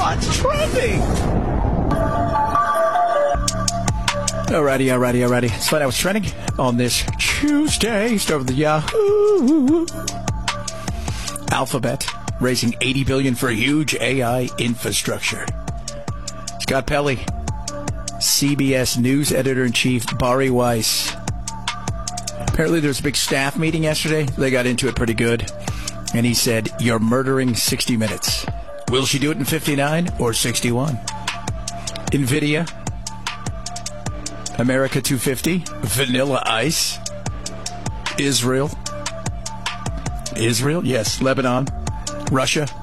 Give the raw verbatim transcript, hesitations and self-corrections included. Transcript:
What's trending? Alrighty, alrighty, alrighty. Let's find out what's trending on this Tuesday. Start with the Yahoo. Alphabet raising eighty billion dollars for huge A I infrastructure. Scott Pelley, C B S News editor-in-chief, Bari Weiss. Apparently there was a big staff meeting yesterday. They got into it pretty good. And he said, you're murdering sixty minutes. Will she do it in fifty-nine or sixty-one? NVIDIA, America two fifty, Vanilla Ice, Israel. Israel, yes, Lebanon, Russia,